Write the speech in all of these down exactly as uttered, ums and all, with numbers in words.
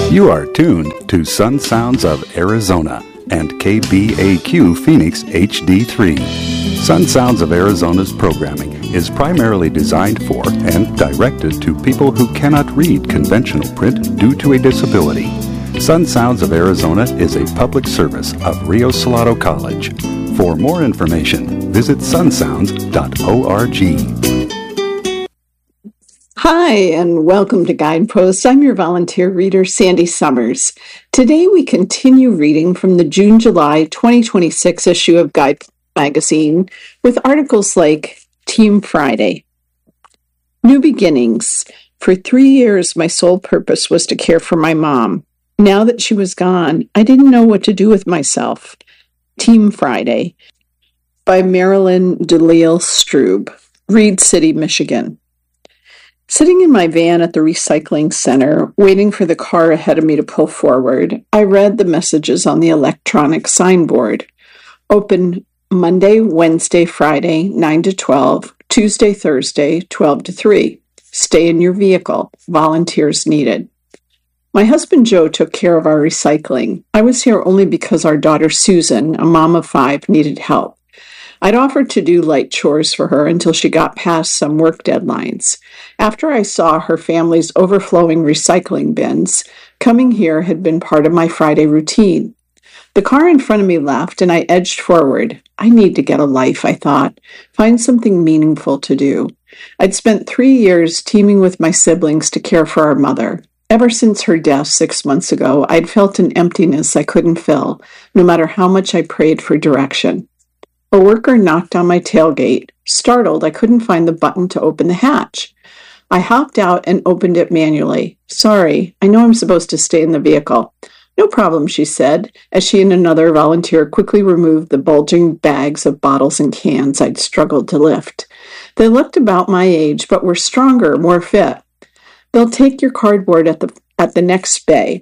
You are tuned to Sun Sounds of Arizona and K B A Q Phoenix H D three. Sun Sounds of Arizona's programming is primarily designed for and directed to people who cannot read conventional print due to a disability. Sun Sounds of Arizona is a public service of Rio Salado College. For more information, visit sun sounds dot org. Hi, and welcome to Guideposts. I'm your volunteer reader, Sandy Summers. Today we continue reading from the June-July twenty twenty-six issue of Guide Magazine with articles like Team Friday. New Beginnings. For three years, my sole purpose was to care for my mom. Now that she was gone, I didn't know what to do with myself. Team Friday by Marilyn DeLille Strube, Reed City, Michigan. Sitting in my van at the recycling center, waiting for the car ahead of me to pull forward, I read the messages on the electronic signboard. Open Monday, Wednesday, Friday, nine to twelve, Tuesday, Thursday, twelve to three. Stay in your vehicle. Volunteers needed. My husband Joe took care of our recycling. I was here only because our daughter Susan, a mom of five, needed help. I'd offered to do light chores for her until she got past some work deadlines. After I saw her family's overflowing recycling bins, coming here had been part of my Friday routine. The car in front of me left, and I edged forward. I need to get a life, I thought. Find something meaningful to do. I'd spent three years teaming with my siblings to care for our mother. Ever since her death six months ago, I'd felt an emptiness I couldn't fill, no matter how much I prayed for direction. A worker knocked on my tailgate. Startled, I couldn't find the button to open the hatch. I hopped out and opened it manually. Sorry, I know I'm supposed to stay in the vehicle. No problem, she said, as she and another volunteer quickly removed the bulging bags of bottles and cans I'd struggled to lift. They looked about my age, but were stronger, more fit. They'll take your cardboard at the at the next bay.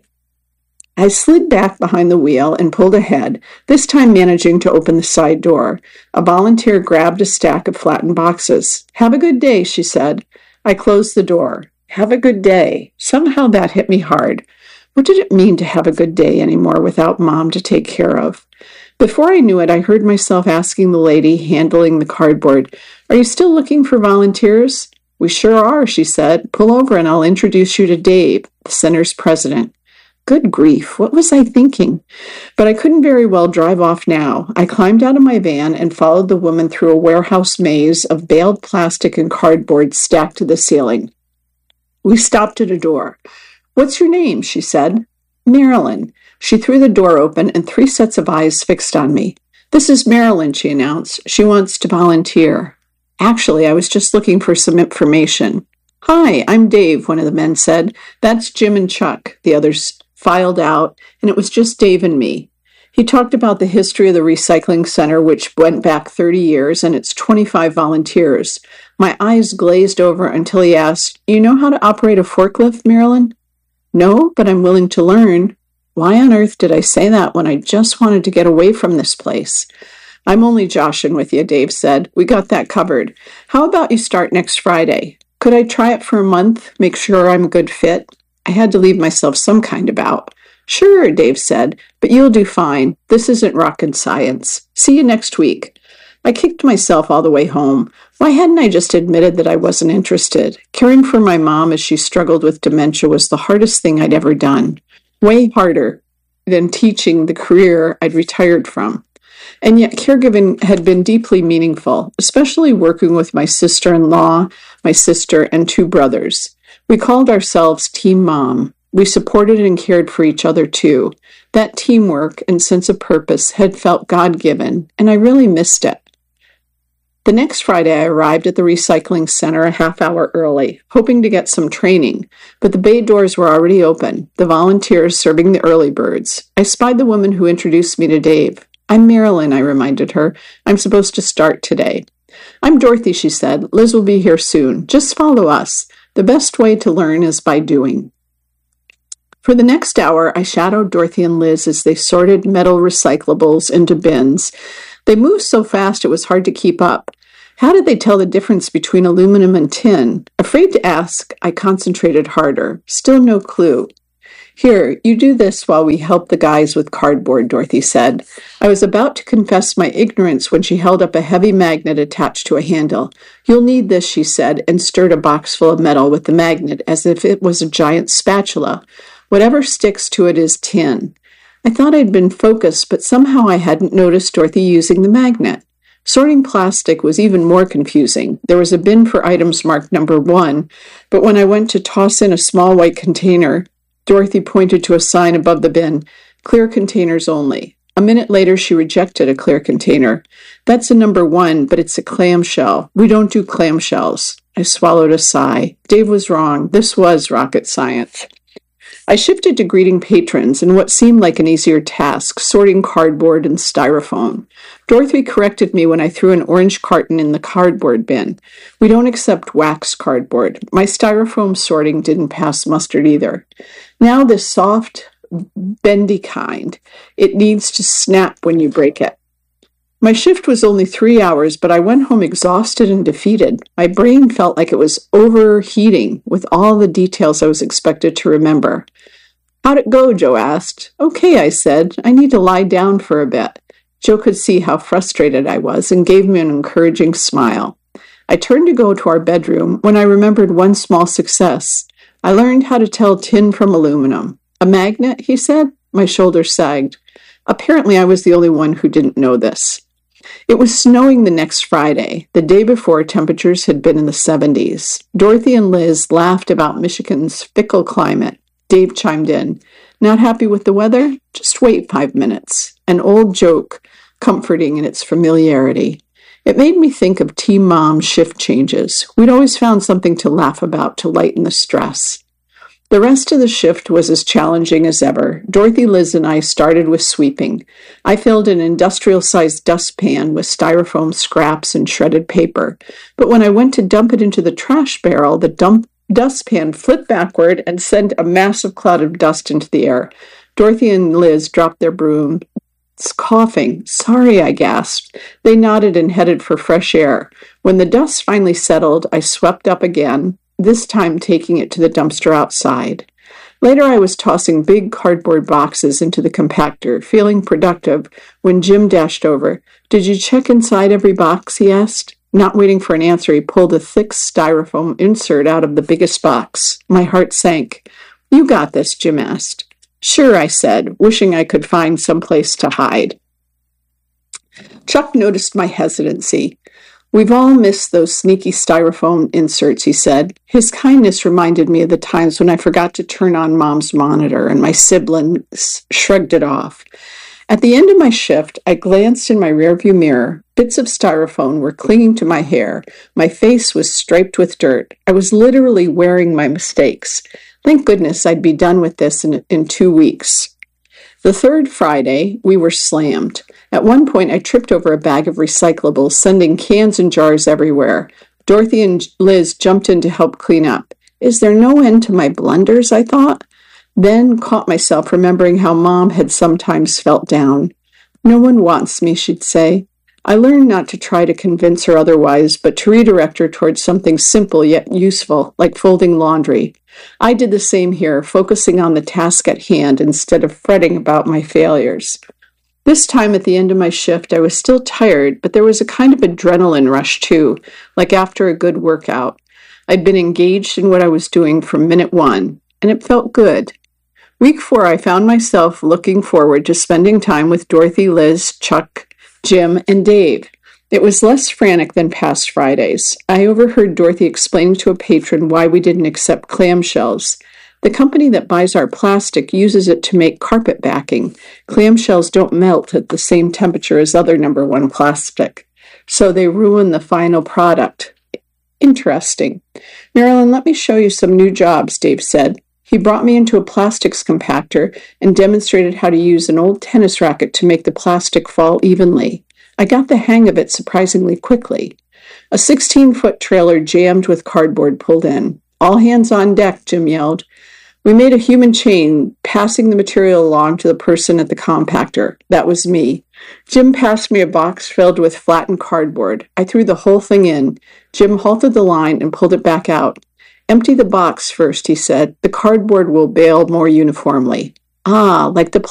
I slid back behind the wheel and pulled ahead, this time managing to open the side door. A volunteer grabbed a stack of flattened boxes. Have a good day, she said. I closed the door. Have a good day. Somehow that hit me hard. What did it mean to have a good day anymore without Mom to take care of? Before I knew it, I heard myself asking the lady handling the cardboard, "Are you still looking for volunteers?" "We sure are," she said. "Pull over and I'll introduce you to Dave, the center's president." Good grief, what was I thinking? But I couldn't very well drive off now. I climbed out of my van and followed the woman through a warehouse maze of baled plastic and cardboard stacked to the ceiling. We stopped at a door. "What's your name?" she said. "Marilyn." She threw the door open and three sets of eyes fixed on me. "This is Marilyn," she announced. "She wants to volunteer." Actually, I was just looking for some information. "Hi, I'm Dave," one of the men said. "That's Jim and Chuck." The others filed out, and it was just Dave and me. He talked about the history of the recycling center, which went back thirty years, and its twenty-five volunteers. My eyes glazed over until he asked, "You know how to operate a forklift, Marilyn?" "No, but I'm willing to learn." Why on earth did I say that when I just wanted to get away from this place? "I'm only joshing with you," Dave said. "We got that covered. How about you start next Friday? Could I try it for a month, make sure I'm a good fit?" I had to leave myself some kind of out. "Sure," Dave said, "but you'll do fine. This isn't rocket science. See you next week." I kicked myself all the way home. Why hadn't I just admitted that I wasn't interested? Caring for my mom as she struggled with dementia was the hardest thing I'd ever done. Way harder than teaching, the career I'd retired from. And yet caregiving had been deeply meaningful, especially working with my sister-in-law, my sister, and two brothers. We called ourselves Team Mom. We supported and cared for each other too. That teamwork and sense of purpose had felt God-given, and I really missed it. The next Friday, I arrived at the recycling center a half hour early, hoping to get some training, but the bay doors were already open, the volunteers serving the early birds. I spied the woman who introduced me to Dave. "I'm Marilyn," I reminded her. "I'm supposed to start today." "I'm Dorothy," she said. "Liz will be here soon. Just follow us. The best way to learn is by doing." For the next hour, I shadowed Dorothy and Liz as they sorted metal recyclables into bins. They moved so fast it was hard to keep up. How did they tell the difference between aluminum and tin? Afraid to ask, I concentrated harder. Still no clue. Here, you do this while we help the guys with cardboard, Dorothy said. I was about to confess my ignorance when she held up a heavy magnet attached to a handle. You'll need this, she said, and stirred a box full of metal with the magnet as if it was a giant spatula. Whatever sticks to it is tin. I thought I'd been focused, but somehow I hadn't noticed Dorothy using the magnet. Sorting plastic was even more confusing. There was a bin for items marked number one, but when I went to toss in a small white container, Dorothy pointed to a sign above the bin, clear containers only. A minute later, she rejected a clear container. That's a number one, but it's a clamshell. We don't do clamshells. I swallowed a sigh. Dave was wrong. This was rocket science. I shifted to greeting patrons in what seemed like an easier task, sorting cardboard and styrofoam. Dorothy corrected me when I threw an orange carton in the cardboard bin. We don't accept wax cardboard. My styrofoam sorting didn't pass muster either. Now this soft, bendy kind. It needs to snap when you break it. My shift was only three hours, but I went home exhausted and defeated. My brain felt like it was overheating with all the details I was expected to remember. How'd it go? Joe asked. Okay, I said. I need to lie down for a bit. Joe could see how frustrated I was and gave me an encouraging smile. I turned to go to our bedroom when I remembered one small success. I learned how to tell tin from aluminum. A magnet, he said. My shoulders sagged. Apparently, I was the only one who didn't know this. It was snowing the next Friday. The day before, temperatures had been in the seventies. Dorothy and Liz laughed about Michigan's fickle climate. Dave chimed in. Not happy with the weather? Just wait five minutes. An old joke, comforting in its familiarity. It made me think of Team Mom's shift changes. We'd always found something to laugh about to lighten the stress. The rest of the shift was as challenging as ever. Dorothy, Liz, and I started with sweeping. I filled an industrial-sized dustpan with styrofoam scraps and shredded paper. But when I went to dump it into the trash barrel, the dump dustpan flipped backward and sent a massive cloud of dust into the air. Dorothy and Liz dropped their brooms, coughing. Sorry, I gasped. They nodded and headed for fresh air. When the dust finally settled, I swept up again, this time taking it to the dumpster outside. Later, I was tossing big cardboard boxes into the compactor, feeling productive, when Jim dashed over. Did you check inside every box? He asked. Not waiting for an answer, he pulled a thick styrofoam insert out of the biggest box. My heart sank. You got this, Jim asked. Sure, I said, wishing I could find some place to hide. Chuck noticed my hesitancy. We've all missed those sneaky styrofoam inserts, he said. His kindness reminded me of the times when I forgot to turn on Mom's monitor and my siblings shrugged it off. At the end of my shift, I glanced in my rearview mirror. Bits of styrofoam were clinging to my hair. My face was striped with dirt. I was literally wearing my mistakes. Thank goodness I'd be done with this in, in two weeks. The third Friday, we were slammed. At one point, I tripped over a bag of recyclables, sending cans and jars everywhere. Dorothy and Liz jumped in to help clean up. Is there no end to my blunders, I thought? Then caught myself remembering how Mom had sometimes felt down. No one wants me, she'd say. I learned not to try to convince her otherwise, but to redirect her towards something simple yet useful, like folding laundry. I did the same here, focusing on the task at hand instead of fretting about my failures. This time at the end of my shift, I was still tired, but there was a kind of adrenaline rush too, like after a good workout. I'd been engaged in what I was doing from minute one, and it felt good. Week four, I found myself looking forward to spending time with Dorothy, Liz, Chuck, Jim, and Dave. It was less frantic than past Fridays. I overheard Dorothy explaining to a patron why we didn't accept clamshells. The company that buys our plastic uses it to make carpet backing. Clamshells don't melt at the same temperature as other number one plastic, so they ruin the final product. Interesting. Marilyn, let me show you some new jobs, Dave said. He brought me into a plastics compactor and demonstrated how to use an old tennis racket to make the plastic fall evenly. I got the hang of it surprisingly quickly. A sixteen-foot trailer jammed with cardboard pulled in. All hands on deck, Jim yelled. We made a human chain, passing the material along to the person at the compactor. That was me. Jim passed me a box filled with flattened cardboard. I threw the whole thing in. Jim halted the line and pulled it back out. Empty the box first, he said. The cardboard will bail more uniformly. Ah, like the